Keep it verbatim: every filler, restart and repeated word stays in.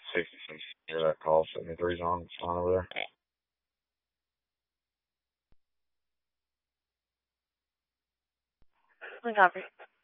sixty-six. Hear that call? seventy-three's on. It's on over there. One copy.